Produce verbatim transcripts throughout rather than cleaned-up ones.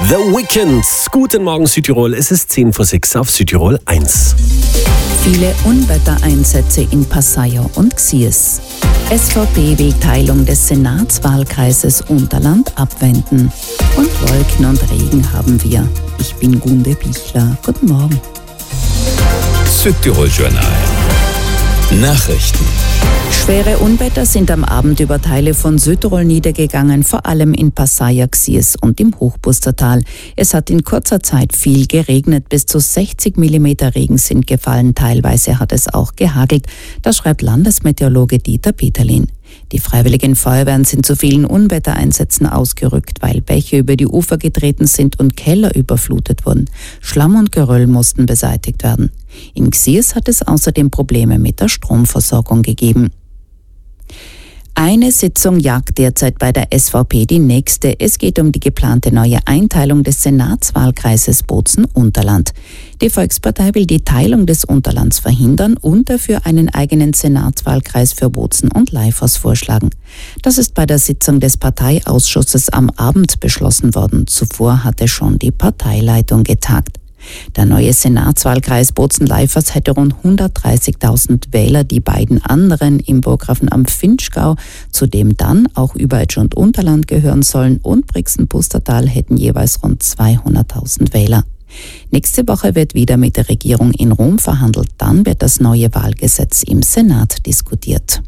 The Weeknd. Guten Morgen Südtirol, es ist zehn vor sechs auf Südtirol eins. Viele Unwettereinsätze in Passau und Xies. S V P will Teilung des Senatswahlkreises Unterland abwenden. Und Wolken und Regen haben wir. Ich bin Gunde Pichler. Guten Morgen. Südtirol Journal. Nachrichten. Schwere Unwetter sind am Abend über Teile von Südtirol niedergegangen, vor allem in Passau, Xies und im Hochbustertal. Es hat in kurzer Zeit viel geregnet, bis zu sechzig Millimeter Regen sind gefallen, teilweise hat es auch gehagelt. Das schreibt Landesmeteorologe Dieter Peterlin. Die Freiwilligen Feuerwehren sind zu vielen Unwettereinsätzen ausgerückt, weil Bäche über die Ufer getreten sind und Keller überflutet wurden. Schlamm und Geröll mussten beseitigt werden. In Xies hat es außerdem Probleme mit der Stromversorgung gegeben. Eine Sitzung jagt derzeit bei der S V P die nächste. Es geht um die geplante neue Einteilung des Senatswahlkreises Bozen-Unterland. Die Volkspartei will die Teilung des Unterlands verhindern und dafür einen eigenen Senatswahlkreis für Bozen und Leifers vorschlagen. Das ist bei der Sitzung des Parteiausschusses am Abend beschlossen worden. Zuvor hatte schon die Parteileitung getagt. Der neue Senatswahlkreis Bozen-Leifers hätte rund hundertdreißigtausend Wähler, die beiden anderen im Burggrafen am Finchgau, zu dem dann auch Überetsch und Unterland gehören sollen, und Brixen-Pustertal hätten jeweils rund zweihunderttausend Wähler. Nächste Woche wird wieder mit der Regierung in Rom verhandelt. Dann wird das neue Wahlgesetz im Senat diskutiert.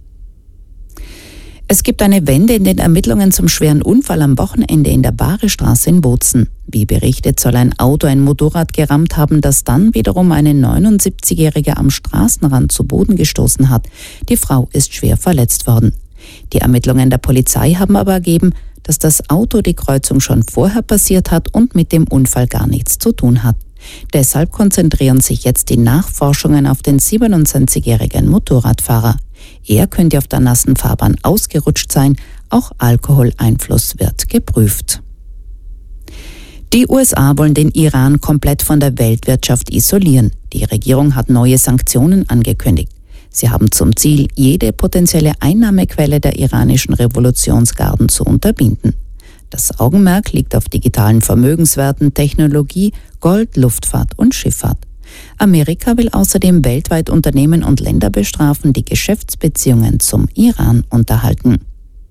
Es gibt eine Wende in den Ermittlungen zum schweren Unfall am Wochenende in der Barestraße in Bozen. Wie berichtet, soll ein Auto ein Motorrad gerammt haben, das dann wiederum eine neunundsiebzigjährige am Straßenrand zu Boden gestoßen hat. Die Frau ist schwer verletzt worden. Die Ermittlungen der Polizei haben aber ergeben, dass das Auto die Kreuzung schon vorher passiert hat und mit dem Unfall gar nichts zu tun hat. Deshalb konzentrieren sich jetzt die Nachforschungen auf den siebenundzwanzigjährigen Motorradfahrer. Er könnte auf der nassen Fahrbahn ausgerutscht sein, auch Alkoholeinfluss wird geprüft. Die U S A wollen den Iran komplett von der Weltwirtschaft isolieren. Die Regierung hat neue Sanktionen angekündigt. Sie haben zum Ziel, jede potenzielle Einnahmequelle der iranischen Revolutionsgarden zu unterbinden. Das Augenmerk liegt auf digitalen Vermögenswerten, Technologie, Gold, Luftfahrt und Schifffahrt. Amerika will außerdem weltweit Unternehmen und Länder bestrafen, die Geschäftsbeziehungen zum Iran unterhalten.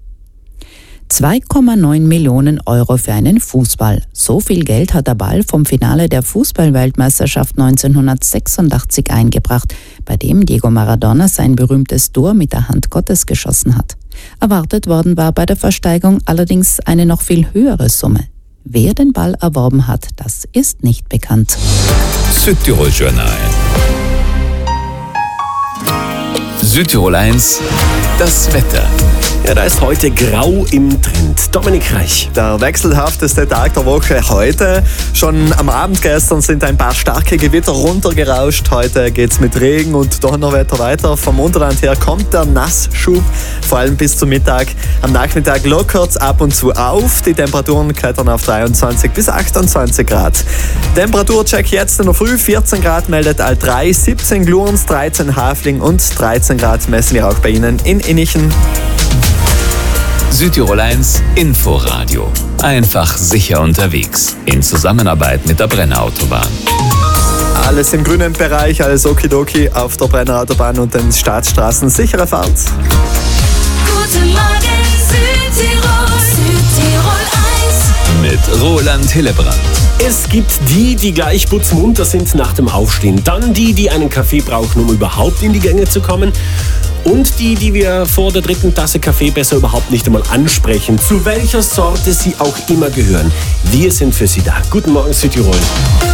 zwei Komma neun Millionen Euro für einen Fußball. So viel Geld hat der Ball vom Finale der Fußball-Weltmeisterschaft neunzehnhundertsechsundachtzig eingebracht, bei dem Diego Maradona sein berühmtes Tor mit der Hand Gottes geschossen hat. Erwartet worden war bei der Versteigerung allerdings eine noch viel höhere Summe. Wer den Ball erworben hat, das ist nicht bekannt. Südtirol Journal. Südtirol eins, das Wetter. Ja, da ist heute grau im Trend. Dominik Reich. Der wechselhafteste Tag der Woche heute. Schon am Abend gestern sind ein paar starke Gewitter runtergerauscht. Heute geht's mit Regen und Donnerwetter weiter. Vom Unterland her kommt der Nassschub, vor allem bis zum Mittag. Am Nachmittag lockert's ab und zu auf. Die Temperaturen klettern auf dreiundzwanzig bis achtundzwanzig Grad. Temperaturcheck jetzt in der Früh. vierzehn Grad meldet Alt drei, siebzehn Glurns, dreizehn Hafling und dreizehn Grad messen wir auch bei Ihnen in Innichen. Südtirol eins Inforadio. Einfach sicher unterwegs. In Zusammenarbeit mit der Brenner Autobahn. Alles im grünen Bereich, alles okidoki auf der Brenner Autobahn und den Staatsstraßen. Sichere Fahrt. Guten Morgen Südtirol, Südtirol eins. Mit Roland Hillebrand. Es gibt die, die gleich putzmunter sind nach dem Aufstehen. Dann die, die einen Kaffee brauchen, um überhaupt in die Gänge zu kommen. Und die, die wir vor der dritten Tasse Kaffee besser überhaupt nicht einmal ansprechen. Zu welcher Sorte sie auch immer gehören. Wir sind für Sie da. Guten Morgen Südtirol.